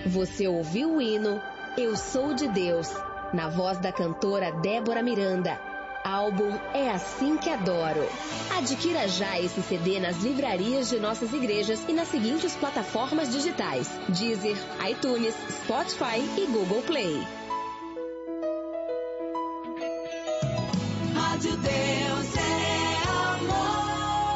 Você ouviu o hino Eu Sou de Deus, na voz da cantora Débora Miranda. Álbum É Assim Que Adoro. Adquira já esse CD nas livrarias de nossas igrejas e nas seguintes plataformas digitais: Deezer, iTunes, Spotify e Google Play. Rádio Deus é amor.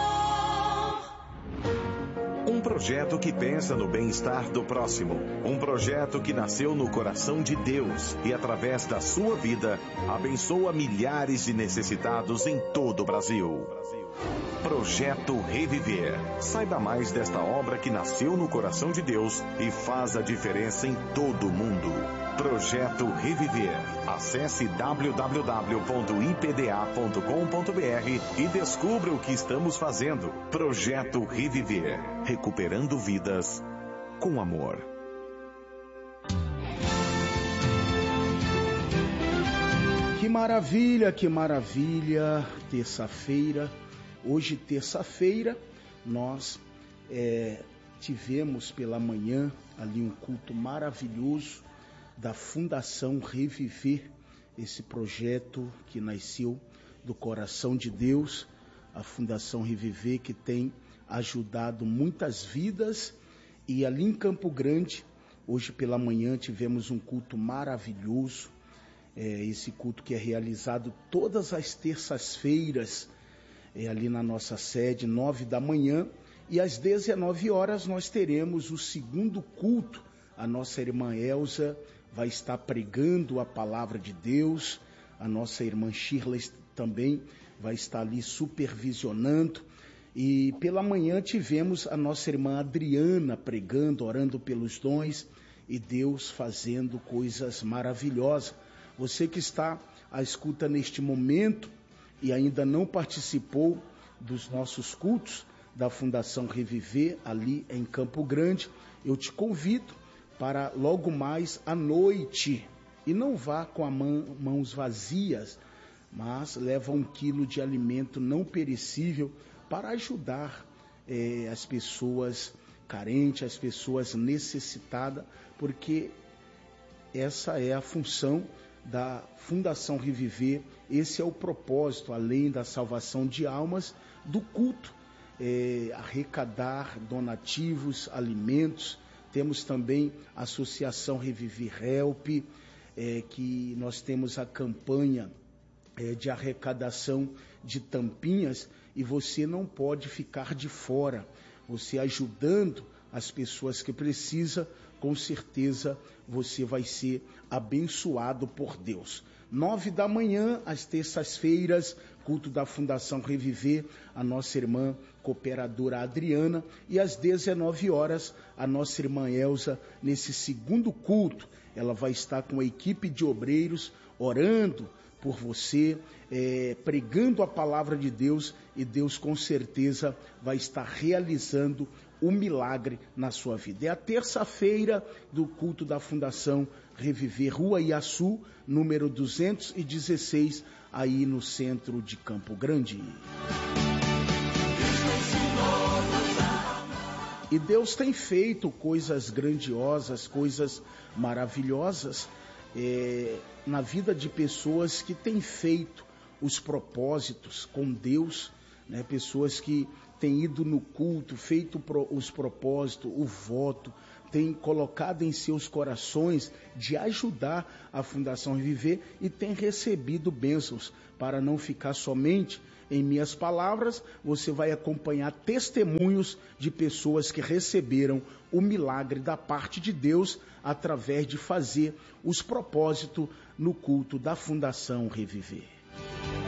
Um projeto que pensa no bem-estar do próximo. Um projeto que nasceu no coração de Deus e, através da sua vida, abençoa milhares de necessitados em todo o Brasil. Projeto Reviver. Saiba mais desta obra que nasceu no coração de Deus e faz a diferença em todo o mundo. Projeto Reviver. Acesse www.ipda.com.br e descubra o que estamos fazendo. Projeto Reviver. Recuperando vidas com amor. Que maravilha, que maravilha. Terça-feira. Hoje, terça-feira, nós tivemos pela manhã ali um culto maravilhoso da Fundação Reviver, esse projeto que nasceu do coração de Deus, a Fundação Reviver, que tem ajudado muitas vidas. E ali em Campo Grande, hoje pela manhã, tivemos um culto maravilhoso, esse culto que é realizado todas as terças-feiras, ali na nossa sede, 9 da manhã, e às 19 horas nós teremos o segundo culto. A nossa irmã Elza vai estar pregando a palavra de Deus, a nossa irmã Shirley também vai estar ali supervisionando, e pela manhã tivemos a nossa irmã Adriana pregando, orando pelos dons, e Deus fazendo coisas maravilhosas. Você que está à escuta neste momento e ainda não participou dos nossos cultos da Fundação Reviver, ali em Campo Grande, eu te convido para logo mais à noite. E não vá com as mãos vazias, mas leva 1 quilo de alimento não perecível para ajudar as pessoas carentes, as pessoas necessitadas, porque essa é a função da Fundação Reviver. Esse é o propósito, além da salvação de almas, do culto, arrecadar donativos, alimentos. Temos também a Associação Reviver Help, que nós temos a campanha de arrecadação de tampinhas, e você não pode ficar de fora. Você ajudando as pessoas que precisam, com certeza você vai ser abençoado por Deus. 9 da manhã, às terças-feiras, culto da Fundação Reviver, a nossa irmã cooperadora Adriana, e às 19 horas, a nossa irmã Elza, nesse segundo culto, ela vai estar com a equipe de obreiros, orando por você, pregando a palavra de Deus, e Deus com certeza vai estar realizando o milagre na sua vida. É a terça-feira do culto da Fundação Reviver, Rua Iaçu, número 216, aí no centro de Campo Grande. E Deus tem feito coisas grandiosas, coisas maravilhosas, na vida de pessoas que têm feito os propósitos com Deus, né? Pessoas que têm ido no culto, feito os propósitos, o voto, têm colocado em seus corações de ajudar a Fundação Reviver e têm recebido bênçãos. Para não ficar somente em minhas palavras, você vai acompanhar testemunhos de pessoas que receberam o milagre da parte de Deus através de fazer os propósitos no culto da Fundação Reviver.